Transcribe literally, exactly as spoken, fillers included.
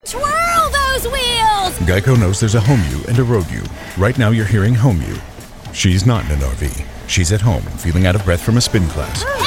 Twirl those wheels! Geico knows there's a home you and a road you. Right now you're hearing home you. She's not in an R V. She's at home, feeling out of breath from a spin class.